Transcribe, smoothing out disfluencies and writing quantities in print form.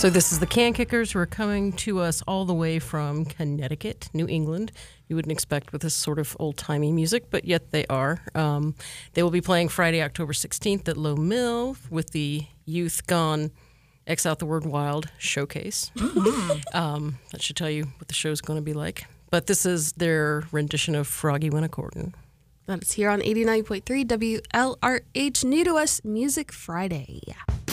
So this is the Can Kickers, who are coming to us all the way from Connecticut, New England. You wouldn't expect with this sort of old-timey music, but yet they are. They will be playing Friday, October 16th at Low Mill with the Youth Gone X Out the Word Wild showcase. That should tell you what the show's going to be like. But this is their rendition of Froggy Went A-Courtin'. That is here on 89.3 WLRH, new to us, Music Friday.